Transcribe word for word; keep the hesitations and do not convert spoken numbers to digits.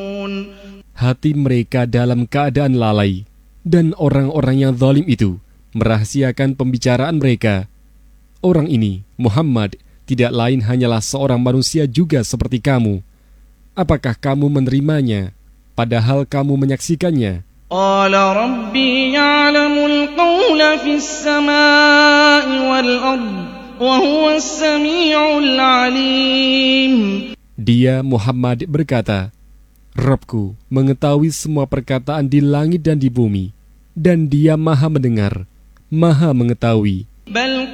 Hati mereka dalam keadaan lalai, dan orang-orang yang zalim itu merahasiakan pembicaraan mereka. Orang ini, Muhammad, tidak lain hanyalah seorang manusia juga seperti kamu. Apakah kamu menerimanya, padahal kamu menyaksikannya? قال ربي يعلم القول في السماء والأرض وهو السميع العليم. Dia, Muhammad, berkata, Rabbku mengetahui semua perkataan di langit dan di bumi, dan Dia maha mendengar, maha mengetahui.